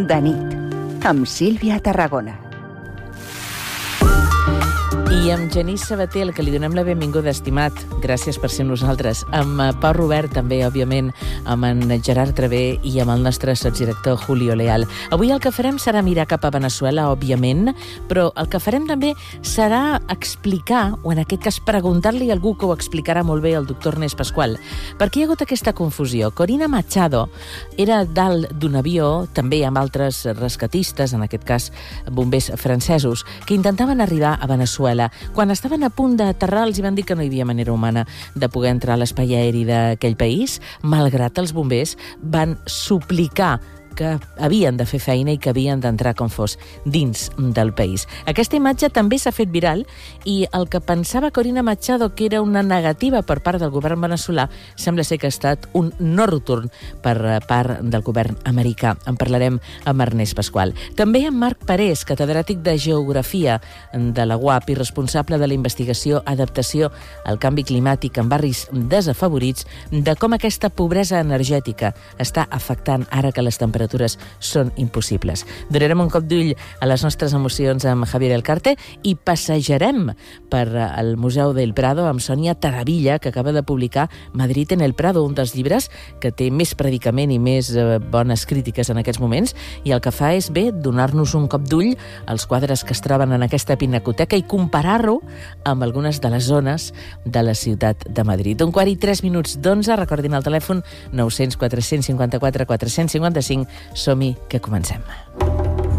de nit, amb Sílvia Tarragona. I amb Genís Sabater, al que li donem la benvinguda, estimat. Gràcies per ser amb nosaltres. Amb Pau Robert, també, òbviament, amb en Gerard Travé i amb el nostre sotsdirector Julio Leal. Avui el que farem serà mirar cap a Veneçuela, òbviament, però el que farem també serà explicar, o en aquest cas preguntar-li a algú que ho explicarà molt bé, el doctor Ernest Pascual, per què hi ha hagut aquesta confusió. Corina Machado era dalt d'un avió, també amb altres rescatistes, en aquest cas bombers francesos, que intentaven arribar a Veneçuela. Quan estaven a punt d'aterrar els van dir que no hi havia manera humana de poder entrar a l'espai aeri d'aquell país, malgrat els bombers van suplicar que havien de fer feina i que havien d'entrar com fos dins del país. Aquesta imatge també s'ha fet viral i el que pensava Corina Machado que era una negativa per part del govern veneçolà sembla ser que ha estat un no rotund per part del govern americà. En parlarem amb Ernest Pascual. També amb Marc Parés, catedràtic de Geografia de la UAP i responsable de la investigació adaptació al canvi climàtic en barris desafavorits, de com aquesta pobresa energètica està afectant ara que les temperatures són impossibles. Donarem un cop d'ull a les nostres emocions amb Javier Elcarte i passejarem per el Museu del Prado amb Sònia Taravilla, que acaba de publicar Madrid en el Prado, un dels llibres que té més predicament i més bones crítiques en aquests moments, i el que fa és bé donar-nos un cop d'ull als quadres que es troben en aquesta pinacoteca i comparar-ho amb algunes de les zones de la ciutat de Madrid. 1:03 recordin el telèfon 900 454 455. Som-hi, que comencem.